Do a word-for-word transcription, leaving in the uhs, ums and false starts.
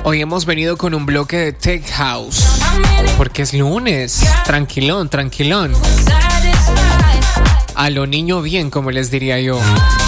Hoy hemos venido con un bloque de Tech House, porque es lunes, tranquilón, tranquilón. A lo niño bien, como les diría yo.